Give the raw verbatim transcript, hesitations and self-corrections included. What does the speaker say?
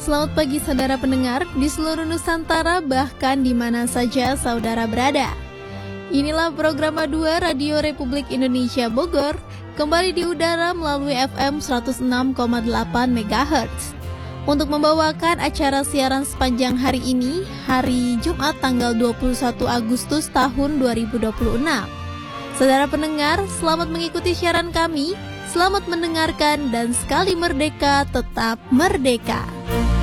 Selamat pagi saudara pendengar di seluruh Nusantara, bahkan di mana saja saudara berada. Inilah program A dua Radio Republik Indonesia Bogor, kembali di udara melalui F M seratus enam koma delapan megahertz. Untuk membawakan acara siaran sepanjang hari ini, hari Jumat tanggal dua puluh satu Agustus tahun dua ribu dua puluh enam. Saudara pendengar, selamat mengikuti siaran kami, selamat mendengarkan, dan sekali merdeka, tetap merdeka.